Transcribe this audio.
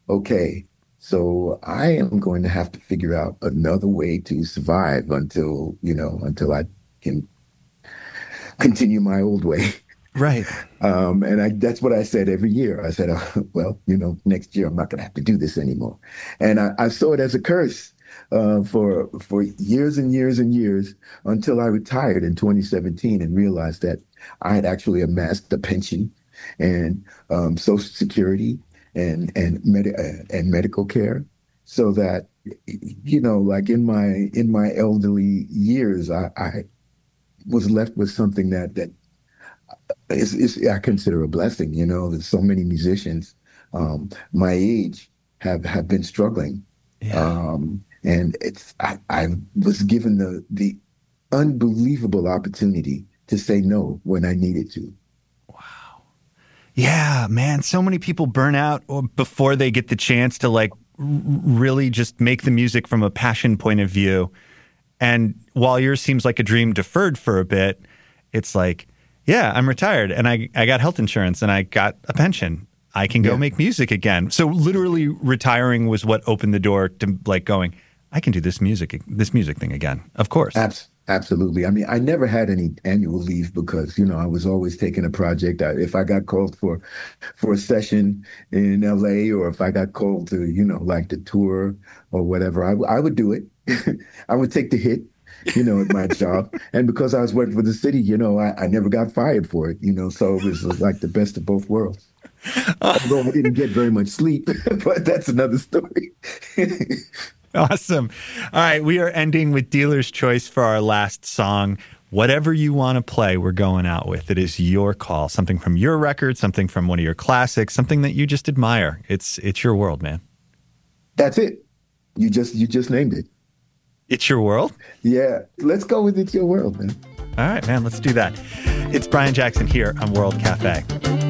okay, so I am going to have to figure out another way to survive until I can continue my old way. Right. That's what I said every year. I said, well, next year I'm not going to have to do this anymore. And I saw it as a curse for years and years and years until I retired in 2017 and realized that I had actually amassed a pension and Social Security and medical care, so that like in my elderly years, I was left with something that is I consider a blessing. There's so many musicians my age have been struggling, Yeah. and I was given the unbelievable opportunity to say no when I needed to. Yeah, man. So many people burn out before they get the chance to really just make the music from a passion point of view. And while yours seems like a dream deferred for a bit, it's like, yeah, I'm retired and I got health insurance and I got a pension. I can go Yeah, make music again. So literally retiring was what opened the door to going, I can do this music thing again. Of course. absolutely. I mean, I never had any annual leave because I was always taking a project. If I got called for a session in LA, or if I got called to like the tour or whatever, I would do it. I would take the hit, at my job. And because I was working for the city, I never got fired for it, so it was like the best of both worlds. Although I didn't get very much sleep, but that's another story. Awesome. All right. We are ending with Dealer's Choice for our last song. Whatever you want to play, we're going out with. It is your call. Something from your record, something from one of your classics, something that you just admire. It's your world, man. That's it. You just named it. It's your world? Yeah. Let's go with It's Your World, man. All right, man. Let's do that. It's Brian Jackson here on World Cafe.